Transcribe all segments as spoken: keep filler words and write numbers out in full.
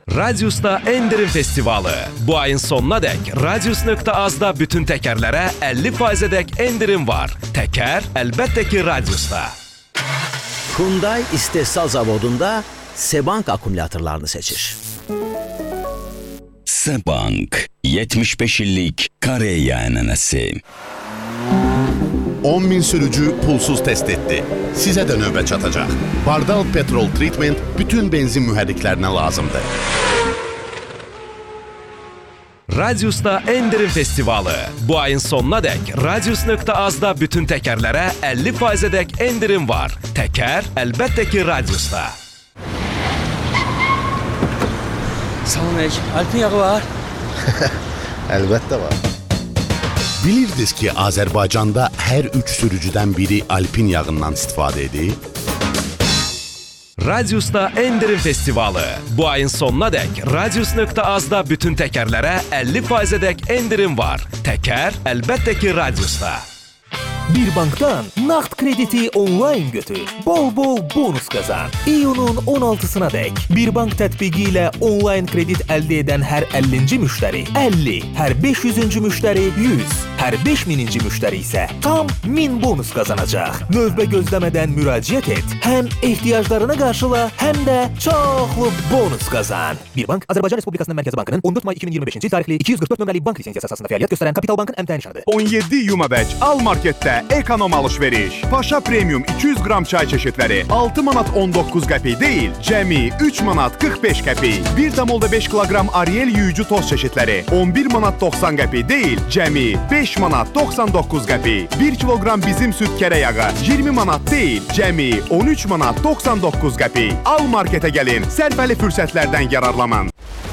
Radius'ta Endirim Festivalı. Bu ayın sonuna dək Radius nöqtə azda bütün təkərlərə əlli faiz dək endirim var. Təkər əlbəttə ki Radius'ta. Hyundai istehsal zavodunda Sebank akkumulyatorlarını seçir. Sebank yetmiş beş illik Koreya ənənəsi. on min sürücü pulsuz test etti. Size de növbə çatacaq. Bardal Petrol Treatment bütün benzin mühərriklərinə lazımdır. Radius'ta Endirim Festivalı. Bu ayın sonuna dək Radius nöqtə azda bütün təkərlərə əlli faiz dək endirim var. Təkər əlbəttə ki Radius'ta. Salam əleykum. Alpin yağı var? Əlbəttə var. Bilirdiniz ki, Azərbaycanda hər üç sürücüdən biri Alpin yağından istifadə edir? Radius'ta Endirim Festivalı. Bu ayın sonuna dək Radius nöqtə azda bütün təkərlərə əlli faiz dək endirim var. Təkər əlbəttə ki Radius'ta. Bir bankdan nağd krediti onlayn götür. Bol-bol bonus qazan. İyunun on altısına dək Bir bank tətbiqi ilə onlayn kredit əldə edən hər əllinci müştəri əlli, hər beş yüzüncü müştəri yüz, hər beş mininci müştəri isə tam min bonus qazanacaq. Növbə gözləmədən müraciət et. Həm ehtiyaclarına qarşıla, həm də çoxlu bonus qazan. Bir bank Azərbaycan Respublikasının Mərkəzi Bankının on dörd may iki min iyirmi beşinci il tarixli iki yüz qırx dörd nömrəli bank lisensiyası əsasında fəaliyyət göstərən Kapital Bankın əmtəə nişanıdır. on yeddi iyunadək Al Marketdə ekonom alış-veriş. Paşa Premium iki yüz qram çay çeşidləri altı manat on doqquz qəpik deyil, cəmi üç manat qırx beş qəpik. bir tam beş kiloqram Ariel yuyucu toz çeşidləri on bir manat doxsan qəpik deyil, cəmi beş manat doxsan doqquz qəpik. bir kiloqram bizim süd kərə yağı iyirmi manat deyil, cəmi on üç manat doxsan doqquz qəpik. Al Marketə gəlin, sərfəli fürsətlərdən yararlanın.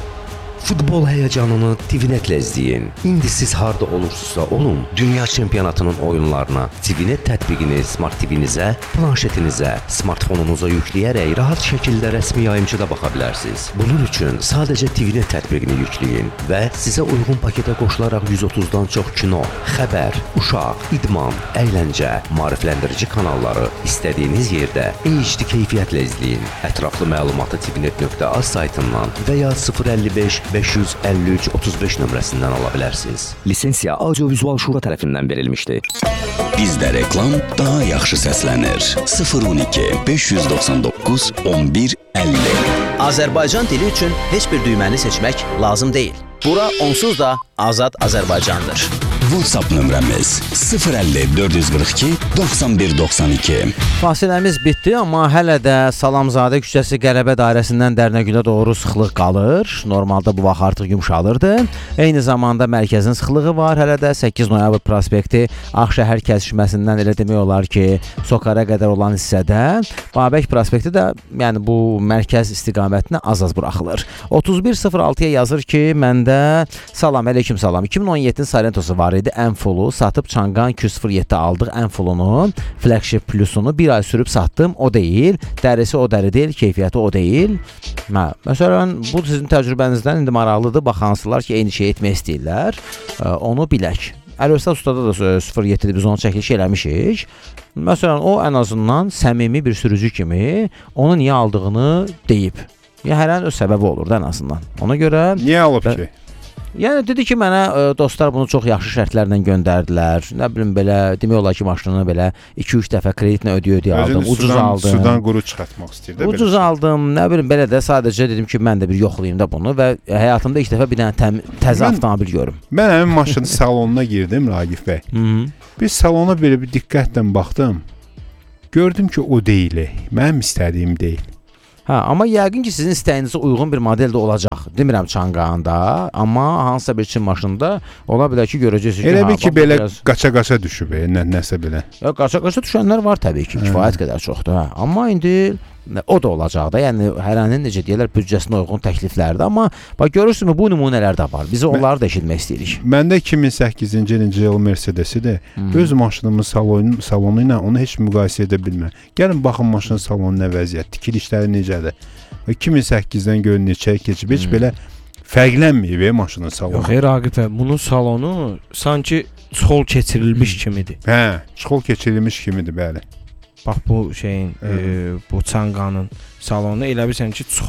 Futbol həyəcanını TVNet-lə izləyin. İndi siz harda olursunuzsa olun, dünya çempionatının oyunlarına TVNet tətbiqini Smart T V-nizə, planşetinizə, smartfonunuza yükləyərək rahat şəkildə rəsmi yayımçıda baxa bilərsiniz. Bunun üçün sadəcə TVNet tətbiqini yükləyin və sizə uyğun paketə qoşularaq yüz otuzdan çox kino, xəbər, uşaq, idman, əyləncə, maarifləndirici kanalları istədiyiniz yerdə H D keyfiyyətlə izləyin. Ətraflı məlumatı tvnet nöqtə az saytından və ya sıfır əlli beş beş yüz əlli üç otuz beş nömrəsindən ala bilərsiniz. Lisensiya Audiovizual Şura tərəfindən verilmişdir. Bizdə reklam daha yaxşı səslənir. sıfır on iki beş yüz doxsan doqquz on bir əlli. Azərbaycan dili üçün heç bir düyməni seçmək lazım deyil. Bura onsuz da Azad Azərbaycandır. WhatsApp nömrəmiz sıfır əlli dörd yüz qırx iki doxsan bir doxsan iki. Fasiləmiz bitdi, amma hələ də Salamzadə küçəsi Qələbə dairəsindən Dərnəgülə doğru sıxlıq qalır. Normalda bu vaxt artıq yumşalırdı. Eyni zamanda mərkəzin sıxlığı var. Hələ də səkkiz noyabr prospekti Ağşəhər kəsişməsindən elə demək olar ki, Sokara qədər olan hissədə Babək prospekti də yəni bu mərkəz istiqamətinə az-az buraxılır. otuz bir sıfır altıya yazır ki, məndə salam, əleykum salam. iki min on yeddinin Salentosu var idi. Enfulu satıb Çanqan iki yüz sıfır yeddi aldıq. Enfulunu, flagship plusunu bir ay sürüb satdım. O deyil. Dərisi o dəri deyil, keyfiyyəti o deyil. Hə, məsələn, bu sizin təcrübənizdən indi maraqlıdır. Baxansılar ki, eyni şey etmək istəyirlər. Onu bilək. Əlövsat ustada da sıfır yeddidir, biz onu çəkiliş eləmişik. Məsələn, o ən azından səmimi bir sürücü kimi onu niyə aldığını deyib. Ya hər an öz səbəbi olurdu ən azından. Ona görə... Niyə alıb və... ki? Yəni dedi ki, mənə ə, dostlar bunu çox yaxşı şərtlərlə göndərdilər. Nə bilim belə, demək olar ki, maşını belə iki üç dəfə kreditlə ödəyə-ödəyə aldım, ucuz sudan, aldım. Sudan quru çıxartmaq istəyir də. Ucuz belə. aldım, nə bilim belə də sadəcə dedim ki, mən də bir yoxlayım da bunu və həyatımda ilk dəfə bir dənə təm, təzə mən, avtomobil görüm. Mən həmin maşının salonuna girdim, Ragif bəy. Hı-hı. Bir salona belə bir diqqətlə baxdım. Gördüm ki, o deyil, mənim istədiyim deyil. Hə, amma yəqin ki, sizin istəyinizə uyğun bir model də olacaq. Demirəm Çanqanda, amma hansısa bir Çin maşında ola bilər ki, görəcəksiniz ki, elə bir ki, belə biraz... qaça-qaça düşüb, nə, nəsə belə. Ya, qaça-qaça düşənlər var təbii ki, kifayət qədər çoxdur. Hə. Amma indi o da olacaq da, yəni hərənin necə deyirlər, büdcəsinə uyğun təkliflərdir. Amma bax, görürsünüzmü, bu nümunələr də var. Biz onları da eşitmək istəyirik. Məndə iki min səkkizinci il Mercedes-idir. Hmm. Öz maşınımın salonu, salonu ilə onu heç müqayisə edə bilməm. Gəlin, baxın maşının salonu nə vəziyyət, tikilişləri necədir. iki min səkkizdən görün neçəyə keçib, heç hmm. belə fərqlənməyib maşının salonu. Yox, Raqifə, bunun salonu sanki çol keçirilmiş hmm. kimidir. Hə, çol keçirilmiş kimidir, bəli. Bax bu şeyin, e, bu Çanqanın salonu elə bilirsən ki, çoldur.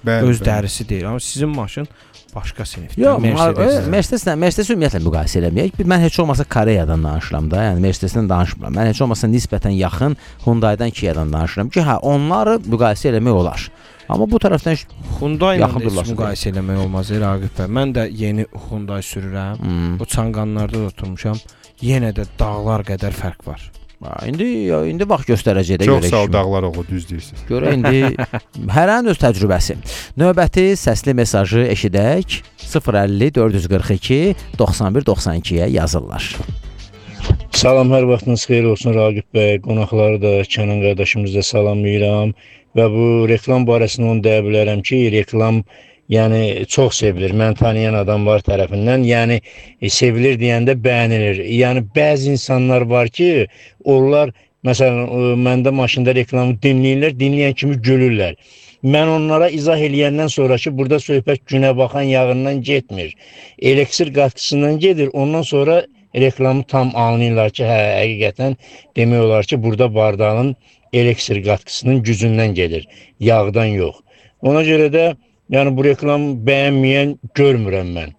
Bəli, öz bəli. dərisi deyil. Amma sizin maşın başqa sinifdir. Yox, Mercedes. Mercedes-lə Mercedes ümumiyyətlə müqayisə eləməyək. Mən heç olmasa Koreyadan danışıram da, yəni Mercedes-dən danışmıram. Mən heç olmasa nisbətən yaxın Hyundai-dan Kia-dan danışıram ki, hə, onları müqayisə eləmək olar. Amma bu tərəfdən Hyundai ilə yaxın heç durulası müqayisə eləmək olmaz, Raqib bəy. Mən də yeni Hyundai sürürəm. Hmm. O çanqanlarda da oturmuşam. Yenə də dağlar qədər fərq var. Ha, indi indi vaxt göstərəcək də Çox görək. sağ ol Dağlar oğlu, düz deyirsiniz. Görə indi hərənin öz təcrübəsi. Növbəti səsli mesajı eşidək. sıfır əlli dörd yüz qırx iki doxsan bir doxsan ikiyə yazırlar. Salam, hər vaxtınız xeyir olsun Raqib bəy, qonaqları da, Kənan qardaşımızı da salamlayıram və bu reklam barəsində onu deyə bilərəm ki, reklam yəni çox sevilir. Mən tanıyan adamlar tərəfindən, yəni e, sevilir deyəndə bəyənilir. Yəni bəzi insanlar var ki, onlar məsələn e, məndə maşında reklamı dinləyirlər, dinləyən kimi gülürlər. Mən onlara izah eləyəndən sonra ki, burada söhbət günə baxan yağından getmir. Elektrik qatkısından gedir. Ondan sonra reklamı tam anlayırlar ki, hə, həqiqətən demək olar ki, burada bardağın elektrik qatkısının gücündən gedir, yağdan yox. Ona görə də yəni bu reklamı bəyənməyən görmürəm mən.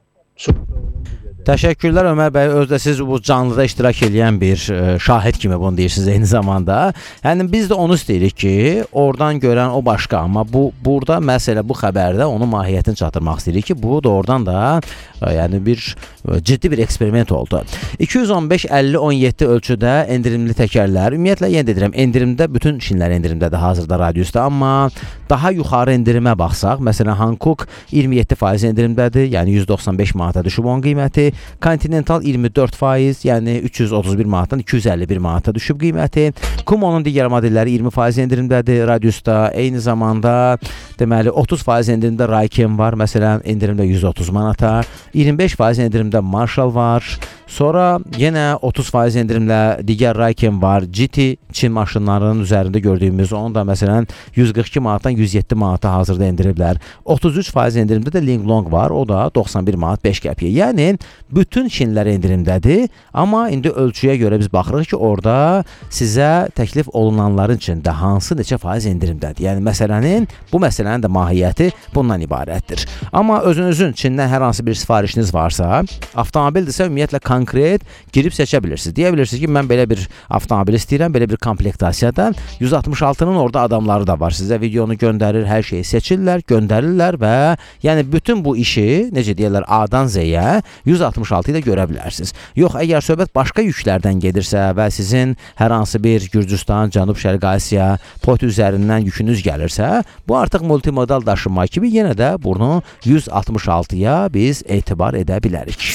Təşəkkürlər Ömər bəy, özdə siz bu canlıda iştirak edən bir e, şahid kimi bunu deyirsiniz eyni zamanda. Yəni biz də onu istəyirik ki, oradan görən o başqa, amma bu burada məsələ bu xəbərdə onun mahiyyətini çatdırmaq istəyirik ki, bu doğrudan da e, yəni bir e, ciddi bir eksperiment oldu. iki yüz on beş əlli on yeddi ölçüdə endirimli təkərlər, ümumiyyətlə yenə deyirəm, endirimdə bütün şinlər endirimdədir hazırda radiusda, amma daha yuxarı endirimə baxsaq, məsələn Hankook iyirmi yeddi faiz endirimdədir, yəni yüz doxsan beş manata düşüb onun qiyməti. Continental iyirmi dörd faiz, yəni üç yüz otuz bir manatdan iki yüz əlli bir manata düşüb qiyməti. Kumonun digər modelləri iyirmi faiz endirimdədir radiusda. Eyni zamanda deməli otuz faiz endirimdə Rayken var, məsələn endirimdə yüz otuz manata. iyirmi beş faiz endirimdə Marshall var. Sonra yenə otuz faiz endirimlə digər Rayken var. G T Çin maşınlarının üzərində gördüyümüz onu da məsələn yüz qırx iki manatdan yüz yeddi manata hazırda endiriblər. otuz üç faiz endirimdə də Linglong var. O da doxsan bir manat beş qəpiyə. Yəni bütün Çinlər endirimdədir. Amma indi ölçüyə görə biz baxırıq ki, orada sizə təklif olunanların içində hansı neçə faiz endirimdədir. Yəni məsələnin, bu məsələnin də mahiyyəti bundan ibarətdir. Amma özünüzün Çindən hər hansı bir sifarişiniz varsa, avtomobildirsə ümumiyyətlə konkret girib seçə bilirsiniz. Deyə bilirsiniz ki, mən belə bir avtomobil istəyirəm, belə bir komplektasiyadan. yüz altmış altının orada adamları da var. Sizə videonu göndərir, hər şeyi seçirlər, göndərirlər və yəni bütün bu işi, necə deyirlər, A-dan Z-yə yüz altmış altı ilə görə bilərsiniz. Yox, əgər söhbət başqa yüklərdən gedirsə və sizin hər hansı bir Gürcüstan, Cənub-Şərqi Asiya poti üzərindən yükünüz gəlirsə, bu artıq multimodal daşınma kimi yenə də bunu yüz altmış altıya biz etibar edə bilərik.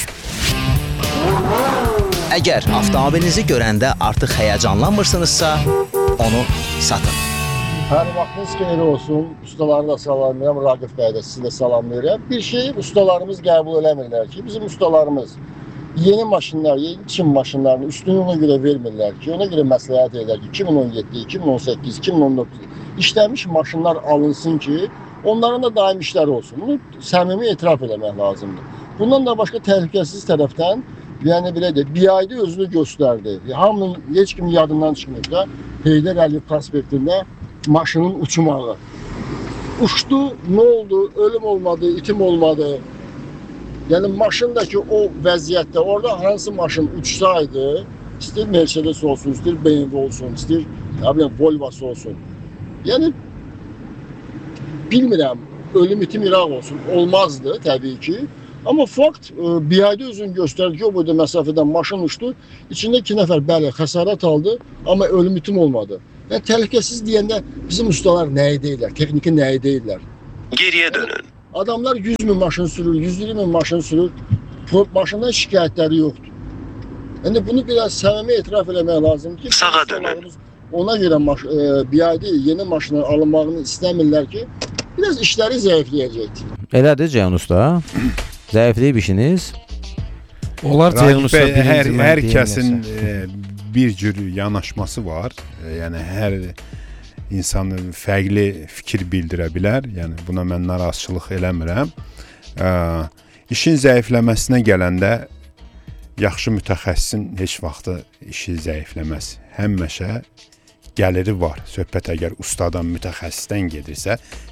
Əgər avtomobilinizi görəndə artıq həyəcanlanmırsınızsa, onu satın. Hər vaxtınız xeyir olsun. Ustaları da salamlayıram, Raqif bəy də sizi də salamlayıram. Bir şey ustalarımız qəbul eləmirlər ki, bizim ustalarımız yeni maşınlar, yeni Çin maşınlarını üstünü ona görə vermirlər ki, ona görə məsləhət edirlər ki, iki min on yeddi, iki min on səkkiz, iki min on doqquz işləmiş maşınlar alınsın ki, onların da daim işləri olsun. Bunu səmimi etiraf eləmək lazımdır. Bundan da başqa təhlükəsiz tərəfdən, yəni belə də, B I D özünü göstərdi. Hamının, heç kimin yadından çıxmır da, Heydər Əliyev prospektində maşının uçmağı. Uçdu, nə oldu, ölüm olmadı, itim olmadı. Yəni maşındakı o vəziyyətdə, orada hansı maşın uçsaydı, istəyir Mercedes olsun, istəyir B M W olsun, istəyir Volvo olsun. Yəni, bilmirəm, ölüm itim İraq olsun, olmazdı təbii ki. Amma fakt, B I D özünü göstərdi ki, o boyda məsafədən maşın uçdu, içində iki nəfər bəli xəsarət aldı, amma ölüm itim olmadı. Yəni, təhlükəsiz deyəndə bizim ustalar nəyi deyirlər, texniki nəyi deyirlər? Geriyə dönün. Adamlar yüz min maşın sürür, yüz iyirmi min maşın sürür, maşından şikayətləri yoxdur. Yəni, bunu biraz səmimi etiraf eləmək lazımdır ki, sağa dönün. Ona görə B I D yeni maşınlar alınmağını istəmirlər ki, biraz işləri zəifləyəcəkdir. Elədir Ceyhun usta? Zəifləyib işiniz? Onlar Ceyhun usta hər, hər kəsin e, bir cür yanaşması var. E, yəni hər insan fərqli fikir bildirə bilər. Yəni buna mən narazıçılıq eləmirəm. E, işin zəifləməsinə gələndə yaxşı mütəxəssisin heç vaxtı işi zəifləməz. Həmişə gəliri var. Söhbət əgər ustadan, mütəxəssisdən gedirsə,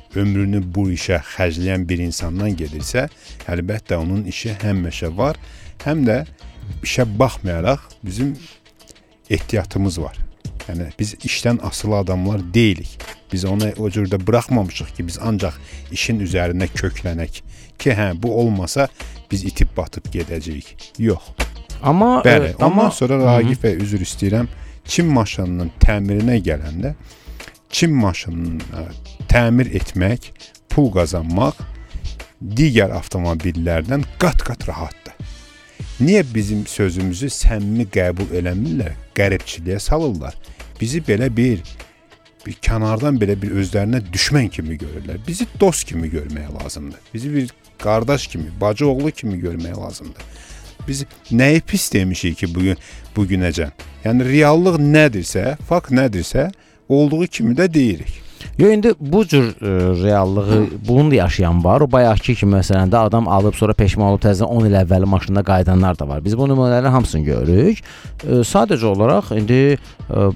ömrünü bu işə xərcləyən bir insandan gedirsə, əlbəttə onun işi həmişə var, həm də işə baxmayaraq bizim ehtiyatımız var. Yəni biz işdən asılı adamlar deyilik. Biz onu o cürdə buraxmamışıq ki, biz ancaq işin üzərində köklənək ki, hə bu olmasa biz itib batıb gedəcəyik. Yox. Amma bəli, e, ondan amma, sonra Ragif bəy üzr istəyirəm, Çin maşınının təmirinə gələndə Çin maşınının ə, təmir etmək, pul qazanmaq digər avtomobillərdən qat-qat rahatdır. Niyə bizim sözümüzü səmimi qəbul eləmirlər, qəribçiliyə salırlar? Bizi belə bir, bir kənardan belə bir özlərinə düşmən kimi görürlər. Bizi dost kimi görməyə lazımdır. Bizi bir qardaş kimi, bacı oğlu kimi görməyə lazımdır. Biz nəyi pis demişik ki, bugün, bugünəcən? Yəni, reallıq nədirsə, fakt nədirsə, olduğu kimi də deyirik. Yo, indi bu cür e, reallığı bunu da yaşayan var. O bayaqki kimi məsələn də adam alıb sonra peşman olub təzədən on il əvvəli maşında qayıdanlar da var. Biz bu nümunələrin hamısını görürük. E, sadəcə olaraq indi e,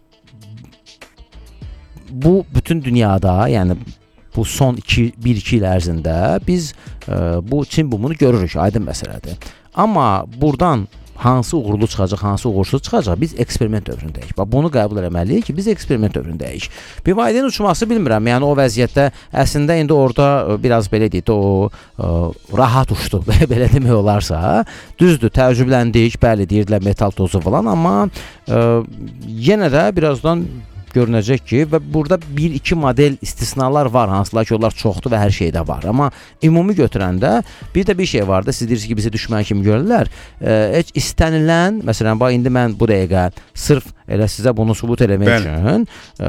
bu bütün dünyada, yəni bu son bir iki il ərzində biz e, bu Çin bumunu görürük, aydın məsələdir. Amma buradan hansı uğurlu çıxacaq, hansı uğursuz çıxacaq, biz eksperiment dövründəyik. Bax, bunu qəbul etməliyik ki, biz eksperiment dövründəyik. Bir valideyn uçması bilmirəm, yəni o vəziyyətdə əslində indi orada biraz belə deyək də o ə, rahat uçdu, belə demək olarsa. Düzdür, təəccübləndik, bəli deyirdilər metal tozu falan, amma ə, yenə də birazdan görünəcək ki, və burada bir iki model istisnalar var, hansılar ki, onlar çoxdur və hər şeydə var. Amma ümumi götürəndə bir də bir şey var da, siz deyirsiniz ki, bizi düşmən kimi görürlər. E, heç istənilən, məsələn, bax, indi mən bu dəqiqə sırf elə sizə bunu sübut eləmək üçün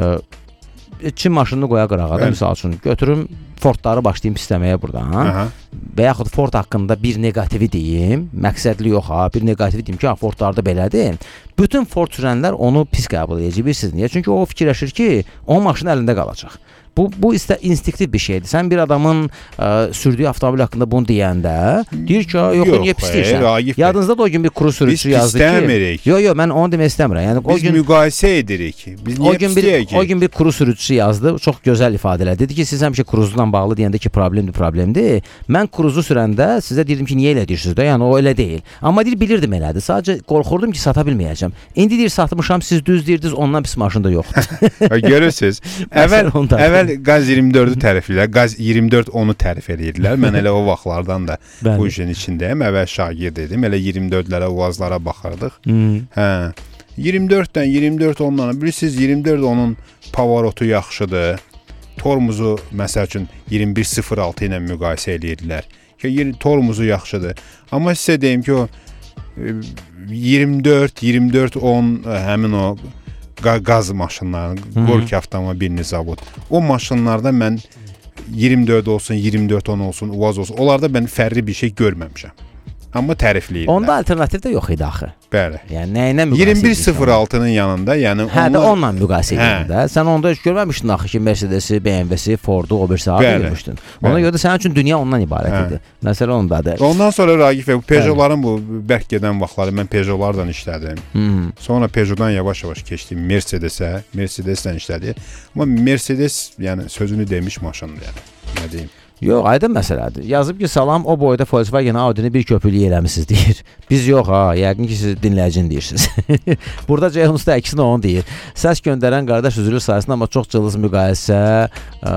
e, Çin maşınını qoya qırağa da, misal üçün, götürüm Fordları başlayayım pisləməyə buradan. Aha. Və yaxud Ford haqqında bir negativi deyim, məqsədli yox ha, bir negativi deyim ki, ha, Fordlarda belədir. Bütün Ford sürənlər onu pis qəbul edəcək, bilirsiniz niyə? Çünki o fikirləşir ki, o maşın əlində qalacaq. Bu, bu istə instinktiv bir şeydir. Sən bir adamın ə, sürdüyü avtomobil haqqında bunu deyəndə deyir ki, yox, yox niyə pis deyirsən? Yadınızda da o gün bir kuru sürücüsü yazdı ki, istəmirik. Yox, yox, mən onu demək istəmirəm. Yəni, biz gün, müqayisə edirik. Biz niyə pis deyək ki? O gün bir kuru sürücüsü yazdı, çox gözəl ifadələr. Dedi ki, siz həmişə kruzla bağlı deyəndə ki, problemdir, problemdir. Mən kruzu sürəndə sizə deyirdim ki, niyə elə deyirsiniz də? Yəni, o elə deyil. Amma deyir, bilirdim elədir. Sadəcə qorxurdum ki, sata bilməyəcəm. İndi deyir, satmışam, siz düz deyirdiniz, ondan pis maşın da yoxdur. Görürsünüz. Əvvəl, əvvəl Qaz iyirmi dördü tərif edirlər, Qaz iyirmi dörd onu tərif edirlər. Mən elə o vaxtlardan da bu işin içindəyəm. Əvvəl şagird edim, elə iyirmi dördlərə, uvazlara baxardıq. Hmm. Hə. iyirmi dörddən iyirmi dörd ondan, bilirsiniz, iyirmi dörd onun pavarotu yaxşıdır. Tormuzu, məsəl üçün, iyirmi bir sıfır altı ilə müqayisə edirdilər. Tormuzu yaxşıdır. Amma sizə deyim ki, o iyirmi dörd, iyirmi dörd on həmin o qaz maşınlarının, Gorki avtomobilini zavod. O maşınlarda mən iyirmi dörd olsun, iyirmi dörd on olsun, Uvaz olsun, onlarda mən fərqli bir şey görməmişəm. Amma tərifləyirlər. Onda alternativ də yox idi axı. Bəli. Yəni nəyinə müqayisə iyirmi bir sıfır altının yanında, yəni hə onlar... də onunla müqayisə edirdin də. Sən onda heç görməmişdin axı ki, Mercedes-i, B M W-si, Ford-u, o birisi adı görmüşdün. Ona görə də sənin üçün dünya ondan ibarət hə. idi. Məsələ ondadır. Ondan sonra Ragif bəy, Peugeotların bu bərk gedən vaxtları mən Peugeotlardan işlədim. Hmm. Sonra Peugeotdan yavaş-yavaş keçdim Mercedes-ə, Mercedes-dən işlədim. Amma Mercedes, yəni sözünü demiş maşındır, yəni. Nə deyim? Yox, aydın məsələdir. Yazıb ki, salam, o boyda Volkswagen Audi-ni bir köpüklük eləmişsiniz, deyir. Biz yox ha, yəqin ki, siz dinləyicin deyirsiniz. Burada Ceyhunus da əksinə onu deyir. Səs göndərən qardaş üzülür sayəsində, amma çox cılız müqayisə, ə,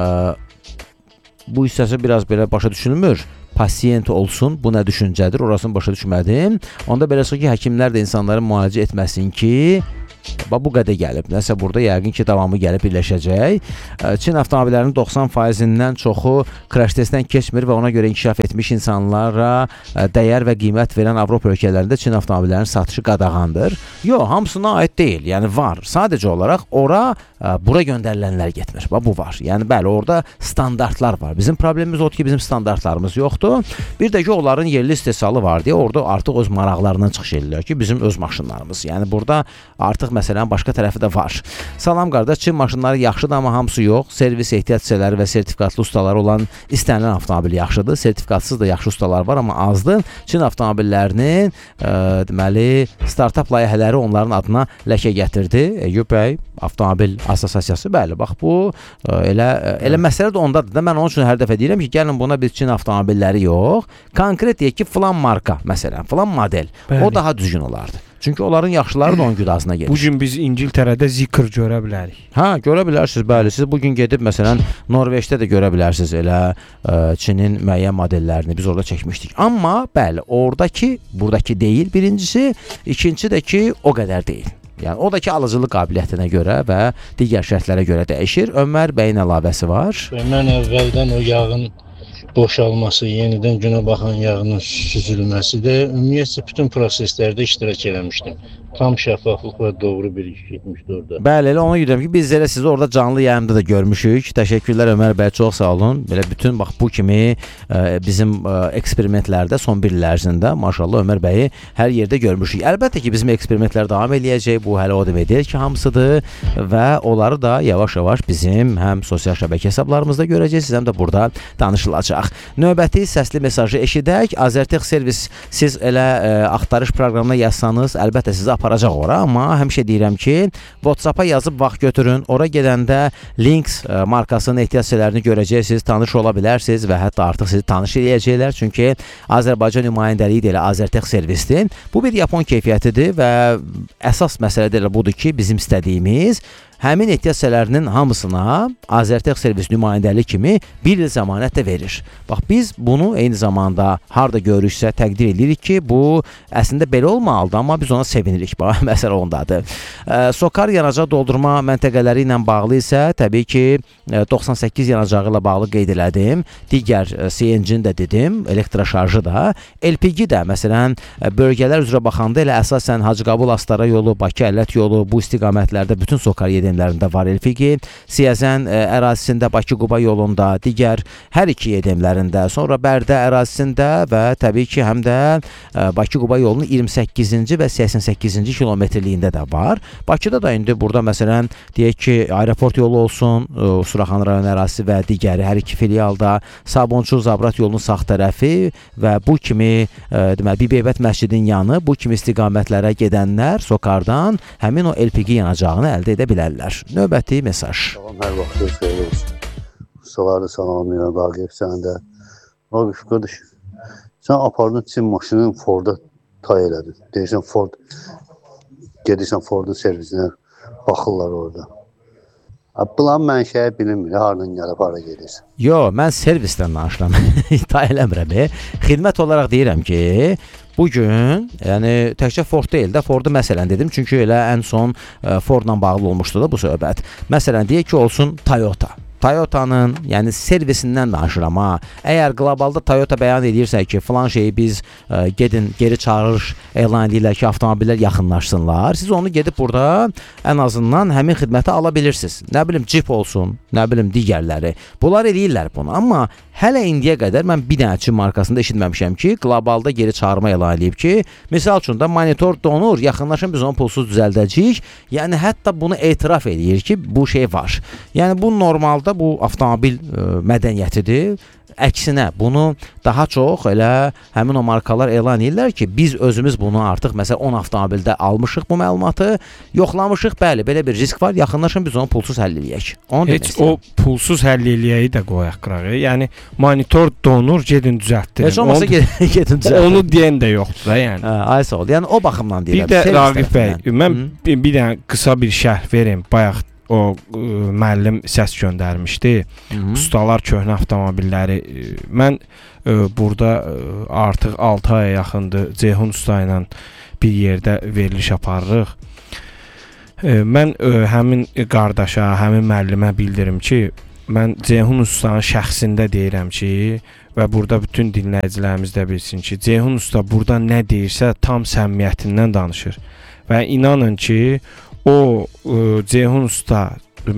bu hissəsi biraz belə başa düşülmür. Pasiyent olsun, bu nə düşüncədir, orasını başa düşmədim. Onda belə ki, həkimlər də insanların müalicə etməsin ki, bu qədər gəlib. Nəsə burada yəqin ki, davamı gəlib birləşəcək. Çin avtomobillərinin doxsan faizindən çoxu crash testdən keçmir və ona görə inkişaf etmiş insanlara dəyər və qiymət verən Avropa ölkələrində Çin avtomobillərinin satışı qadağandır. Yox, hamısına aid deyil. Yəni var. Sadəcə olaraq ora bura göndərilənlər getmir. Bu var. Yəni bəli, orada standartlar var. Bizim problemimiz odur ki, bizim standartlarımız yoxdur. Bir də ki, onların yerli istehsalı var deyə orada artıq öz maraqlarından çıxış edirlər ki, bizim öz maşınlarımız. Yəni burada artıq məsələn başqa tərəfi də var. Salam qardaş, Çin maşınları yaxşıdır, amma hamısı yox. Servis ehtiyat hissələri və sertifikatlı ustaları olan istənilən avtomobil yaxşıdır. Sertifikatsız da yaxşı ustalar var, amma azdır. Çin avtomobillərinin e, deməli startap layihələri onların adına ləkə gətirdi. Eyüp bəy, avtomobil assosiasiyası, bəli, bax bu e, elə elə məsələ də ondadır da. Mən onun üçün hər dəfə deyirəm ki, gəlin buna biz Çin avtomobilləri yox, konkret deyək ki, filan marka, məsələn, filan model. Bəli. O daha düzgün olardı. Çünki onların yaxşıları da onun qidasına gedir. Bu gün biz İngiltərədə Zikr görə bilərik. Hə, görə bilərsiniz, bəli. Siz bu gün gedib məsələn Norveçdə də görə bilərsiniz elə ə, Çinin müəyyən modellərini biz orada çəkmişdik. Amma bəli, oradakı, burdakı deyil birincisi, ikincisi də ki, o qədər deyil. Yəni o da ki, alıcılıq qabiliyyətinə görə və digər şərtlərə görə dəyişir. Ömər bəyin əlavəsi var. Mən əvvəldən o yağın boşalması, yenidən günə baxan yağının süzülməsi də ümumiyyətlə bütün proseslərdə iştirak eləmişdim. Tam şəffaflıq və doğru bir iş getmişdi orada. Bəli, elə ona görə ki, biz elə sizi orada canlı yayımda da görmüşük. Təşəkkürlər Ömər bəy, çox sağ olun. Belə bütün bax bu kimi ə, bizim ə, eksperimentlərdə son bir il ərzində maşallah Ömər bəyi hər yerdə görmüşük. Əlbəttə ki, bizim eksperimentlər davam eləyəcək. Bu hələ o demək deyil ki, hamısıdır və onları da yavaş-yavaş bizim həm sosial şəbəkə hesablarımızda görəcəksiniz, həm də burada danışılacaq. Növbəti səsli mesajı eşidək. Azertex servis, siz elə ə, axtarış proqramına yazsanız, əlbəttə sizi aparacaq ora, amma həmişə deyirəm ki, WhatsApp-a yazıb vaxt götürün. Ora gedəndə Links ə, markasının ehtiyac hissələrini görəcəksiniz, tanış ola bilərsiniz və hətta artıq sizi tanış eləyəcəklər. Çünki Azərbaycan nümayəndəliyi də elə Azertex servisdir. Bu bir Yapon keyfiyyətidir və əsas məsələ də elə budur ki, bizim istədiyimiz həmin ehtiyac hissələrinin hamısına Azertex servis nümayəndəliyi kimi bir il zəmanət də verir. Bax, biz bunu eyni zamanda harda görürüksə təqdir edirik ki, bu əslində belə olmalıdır, amma biz ona sevinirik. Bax, məsələ ondadır. E, Sokar yanacaq doldurma məntəqələri ilə bağlı isə təbii ki, doxsan səkkiz yanacağı ilə bağlı qeyd elədim. Digər C N G-ni də dedim, elektroşarjı da. L P G də, məsələn, bölgələr üzrə baxanda elə əsasən Hacıqabul Astara yolu, Bakı Ələt yolu, bu istiqamətlərdə bütün Sokar yedemlərində var L P G. Siyəzən ə, ərazisində Bakı-Quba yolunda, digər hər iki yedemlərində, sonra Bərdə ərazisində və təbii ki, həm də ə, Bakı-Quba yolunun iyirmi səkkizinci və səksən səkkizinci kilometrliyində də var. Bakıda da indi burada məsələn deyək ki, aeroport yolu olsun, ə, Suraxan rayon ərazisi və digəri hər iki filialda, Sabunçu Zabrat yolunun sağ tərəfi və bu kimi ə, deməli Bibeybət məscidinin yanı, bu kimi istiqamətlərə gedənlər Sokardan həmin o L P G yanacağını əldə edə bilərlər. Növbəti mesaj. Salam, hər vaxtınız xeyir olsun. Ustaları salamlayıram, Raqib sən də. Raqib qardaş, sən apardın Çin maşının Ford'a tay elədin. Deyirsən Ford, gedirsən Ford'un servisinə baxırlar orada. Bunların mənşəyi bilinmir, haradan gəlib, hara gedirsən. Yo, mən servisdən danışıram, tay eləmirəm. Xidmət olaraq deyirəm ki, bugün, yəni təkcə Ford deyil də, Ford'u məsələn dedim, çünki elə ən son ə, Ford'la bağlı olmuşdu da bu söhbət. Məsələn, deyək ki, olsun Toyota. Toyota'nın, yəni servisindən danışıram ha. Əgər qlobalda Toyota bəyan edirsə ki, filan şeyi biz ə, gedin, geri çağırış elan edirlər ki, avtomobillər yaxınlaşsınlar, siz onu gedib burada ən azından həmin xidməti ala bilirsiniz. Nə bilim, Jeep olsun, nə bilim, digərləri. Bunlar eləyirlər bunu, amma hələ indiyə qədər mən bir dənə Çin markasında eşitməmişəm ki, qlobalda geri çağırma elan edib ki, misal üçün də monitor donur, yaxınlaşın biz onu pulsuz düzəldəcəyik. Yəni hətta bunu etiraf edir ki, bu şey var. Yəni bu normalda bu avtomobil ə, mədəniyyətidir. Əksinə, bunu daha çox elə həmin o markalar elan edirlər ki, biz özümüz bunu artıq məsələn on avtomobildə almışıq bu məlumatı, yoxlamışıq, bəli, belə bir risk var, yaxınlaşın biz onu pulsuz həll eləyək. Heç o pulsuz həll eləyəyi də qoyaq qırağı. Yəni monitor donur, gedin düzəltdirin. Heç olmasa gedin düzəltdirin. Onu deyən də yoxdur da, yəni. Hə, ay sağ ol. Yəni o baxımdan deyirəm. Bir də Raqib bəy, mən bir, bir dənə qısa bir şərh verim. Bayaq o ə, müəllim səs göndərmişdi. Hı-hı. Ustalar köhnə avtomobilləri. Mən ə, burada ə, artıq altı aya yaxındır Ceyhun usta ilə bir yerdə veriliş aparırıq. Ə, mən ə, həmin qardaşa, həmin müəllimə bildirim ki, mən Ceyhun ustanın şəxsində deyirəm ki, və burada bütün dinləyicilərimiz də bilsin ki, Ceyhun usta burada nə deyirsə tam səmimiyyətindən danışır. Və inanın ki, o ə, Ceyhun usta